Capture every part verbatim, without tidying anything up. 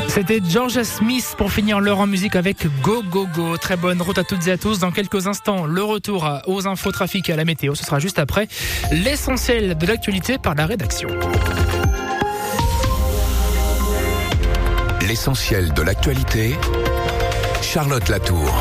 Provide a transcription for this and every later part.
C'était Georgia Smith pour finir l'heure en musique avec Go Go Go. Très bonne route à toutes et à tous. Dans quelques instants, le retour aux infos trafic et à la météo. Ce sera juste après l'essentiel de l'actualité par la rédaction. L'essentiel de l'actualité, Charlotte Latour.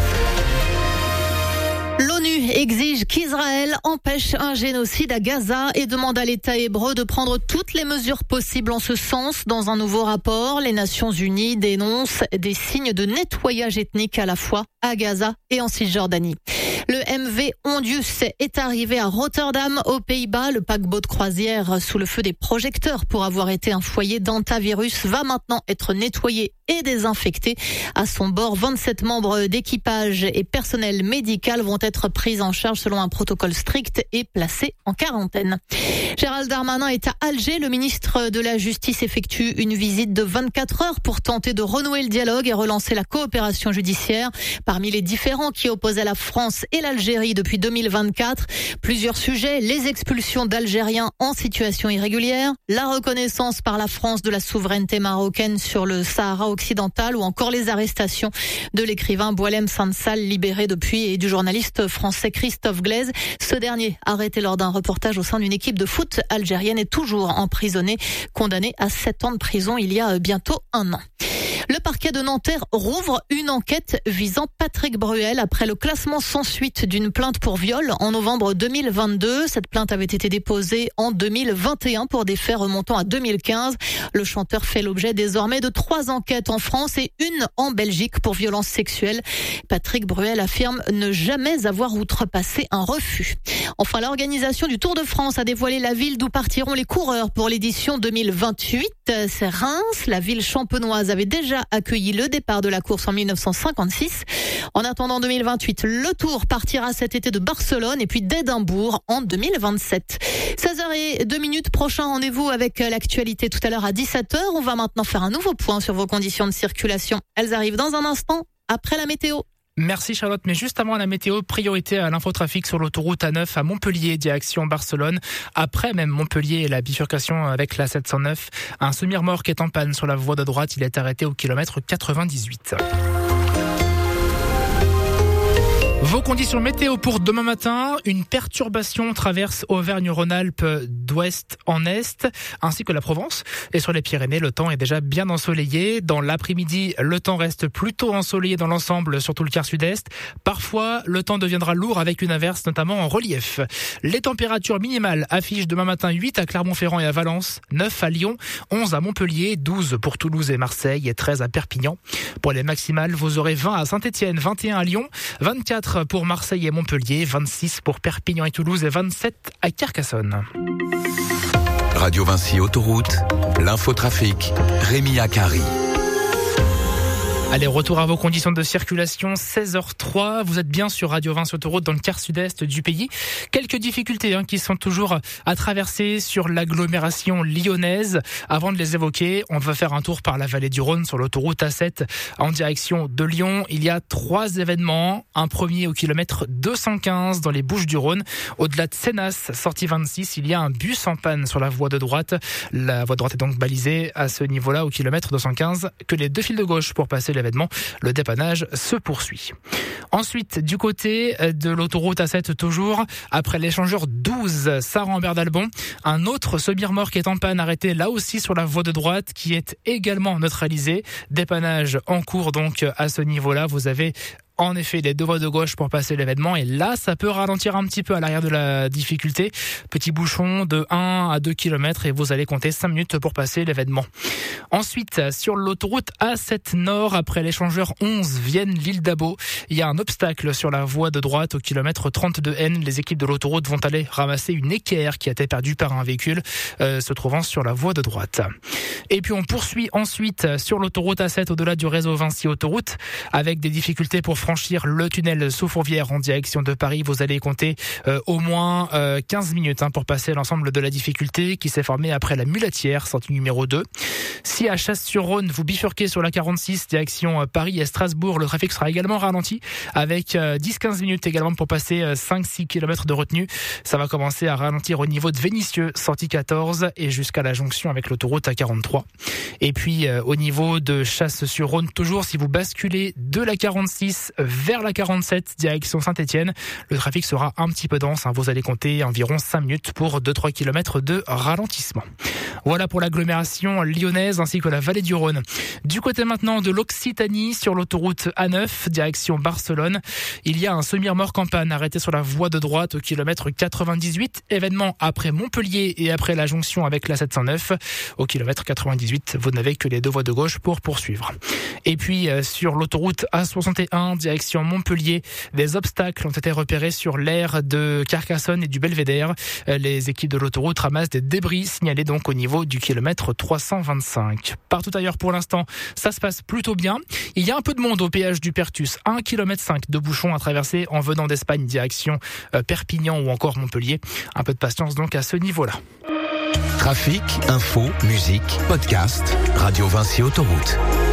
L'ONU exige qu'Israël empêche un génocide à Gaza et demande à l'État hébreu de prendre toutes les mesures possibles en ce sens. Dans un nouveau rapport, les Nations Unies dénoncent des signes de nettoyage ethnique à la fois à Gaza et en Cisjordanie. Le M V Ondius est arrivé à Rotterdam, aux Pays-Bas. Le paquebot de croisière sous le feu des projecteurs pour avoir été un foyer d'hantavirus va maintenant être nettoyé et désinfecté. À son bord, vingt-sept membres d'équipage et personnel médical vont être pris en charge selon un protocole strict et placés en quarantaine. Gérald Darmanin est à Alger. Le ministre de la Justice effectue une visite de vingt-quatre heures pour tenter de renouer le dialogue et relancer la coopération judiciaire. Parmi les différends qui opposaient la France et l'Algérie depuis deux mille vingt-quatre, plusieurs sujets, les expulsions d'Algériens en situation irrégulière, la reconnaissance par la France de la souveraineté marocaine sur le Sahara occidental ou encore les arrestations de l'écrivain Boualem Sansal libéré depuis et du journaliste français Christophe Glaise. Ce dernier, arrêté lors d'un reportage au sein d'une équipe de foot algérienne, est toujours emprisonné, condamné à sept ans de prison il y a bientôt un an. Le parquet de Nanterre rouvre une enquête visant Patrick Bruel après le classement sans suite d'une plainte pour viol en novembre deux mille vingt-deux. Cette plainte avait été déposée en deux mille vingt et un pour des faits remontant à deux mille quinze. Le chanteur fait l'objet désormais de trois enquêtes en France et une en Belgique pour violences sexuelles. Patrick Bruel affirme ne jamais avoir outrepassé un refus. Enfin, l'organisation du Tour de France a dévoilé la ville d'où partiront les coureurs pour l'édition deux mille vingt-huit. C'est Reims. La ville champenoise avait déjà accueilli le départ de la course en mille neuf cent cinquante-six. En attendant deux mille vingt-huit, le Tour partira cet été de Barcelone et puis d'Édimbourg en deux mille vingt-sept. seize heures zéro deux minutes, prochain rendez-vous avec l'actualité tout à l'heure à dix-sept heures. On va maintenant faire un nouveau point sur vos conditions de circulation. Elles arrivent dans un instant après la météo. Merci Charlotte, mais juste avant la météo, priorité à l'infotrafic sur l'autoroute A neuf à Montpellier, direction Barcelone. Après même Montpellier et la bifurcation avec la sept cent neuf, un semi-remorque est en panne sur la voie de droite, il est arrêté au kilomètre quatre-vingt-dix-huit. Vos conditions météo pour demain matin, une perturbation traverse Auvergne-Rhône-Alpes d'ouest en est, ainsi que la Provence. Et sur les Pyrénées, le temps est déjà bien ensoleillé. Dans l'après-midi, le temps reste plutôt ensoleillé dans l'ensemble, surtout le quart sud-est. Parfois, le temps deviendra lourd avec une averse, notamment en relief. Les températures minimales affichent demain matin huit à Clermont-Ferrand et à Valence, neuf à Lyon, onze à Montpellier, douze pour Toulouse et Marseille et treize à Perpignan. Pour les maximales, vous aurez vingt à Saint-Étienne, vingt et un à Lyon, vingt-quatre pour Marseille et Montpellier, vingt-six pour Perpignan et Toulouse et vingt-sept à Carcassonne. Radio Vinci Autoroute, l'infotrafic, Rémi Akari. Allez, retour à vos conditions de circulation, seize heures trois. Vous êtes bien sur Radio Vinci Autoroute dans le quart sud-est du pays. Quelques difficultés hein, qui sont toujours à traverser sur l'agglomération lyonnaise. Avant de les évoquer, on va faire un tour par la vallée du Rhône sur l'autoroute A sept en direction de Lyon. Il y a trois événements. Un premier au kilomètre deux cent quinze dans les Bouches-du-Rhône. Au-delà de Sénas, sortie vingt-six, il y a un bus en panne sur la voie de droite. La voie de droite est donc balisée à ce niveau-là au kilomètre deux cent quinze. Que les deux fils de gauche pour passer l'événement. Le dépannage se poursuit. Ensuite, du côté de l'autoroute A sept toujours, après l'échangeur douze Saran-Berdalbon, un autre semi-remorque est en panne arrêté là aussi sur la voie de droite qui est également neutralisé. Dépannage en cours donc à ce niveau-là. Vous avez en effet les deux voies de gauche pour passer l'événement et là ça peut ralentir un petit peu à l'arrière de la difficulté. Petit bouchon de un à deux kilomètres et vous allez compter cinq minutes pour passer l'événement. Ensuite, sur l'autoroute A sept Nord, après l'échangeur onze Vienne-L'Île d'Abo, il y a un obstacle sur la voie de droite au kilomètre trente-deux N. Les équipes de l'autoroute vont aller ramasser une équerre qui a été perdue par un véhicule euh, se trouvant sur la voie de droite. Et puis on poursuit ensuite sur l'autoroute A sept au-delà du réseau Vinci Autoroute avec des difficultés pour franchir le tunnel sous Fourvière en direction de Paris, vous allez compter euh, au moins euh, quinze minutes hein, pour passer l'ensemble de la difficulté qui s'est formée après la Mulatière, sortie numéro deux. Si à Chasse-sur-Rhône, vous bifurquez sur la quarante-six, direction Paris et Strasbourg, le trafic sera également ralenti avec dix à quinze minutes également pour passer cinq à six kilomètres de retenue. Ça va commencer à ralentir au niveau de Vénissieux, sortie quatorze, et jusqu'à la jonction avec l'autoroute A quarante-trois. Et puis au niveau de Chasse-sur-Rhône, toujours si vous basculez de la quarante-six vers la quarante-sept, direction Saint-Étienne, le trafic sera un petit peu dense. Hein. Vous allez compter environ cinq minutes pour deux à trois kilomètres de ralentissement. Voilà pour l'agglomération lyonnaise ainsi que la vallée du Rhône. Du côté maintenant de l'Occitanie, sur l'autoroute A neuf, direction Barcelone, il y a un semi-remorque en panne arrêté sur la voie de droite au kilomètre quatre-vingt-dix-huit. Événement après Montpellier et après la jonction avec la sept cent neuf. Au kilomètre quatre-vingt-dix-huit, vous n'avez que les deux voies de gauche pour poursuivre. Et puis sur l'autoroute A soixante et un, direction Montpellier, des obstacles ont été repérés sur l'aire de Carcassonne et du Belvédère. Les équipes de l'autoroute ramassent des débris signalés donc au niveau du kilomètre trois cent vingt-cinq. Partout ailleurs pour l'instant, ça se passe plutôt bien. Il y a un peu de monde au péage du Pertus, un kilomètre cinq de bouchons à traverser en venant d'Espagne direction Perpignan ou encore Montpellier. Un peu de patience donc à ce niveau-là. Trafic, info, musique, podcast, Radio Vinci Autoroute.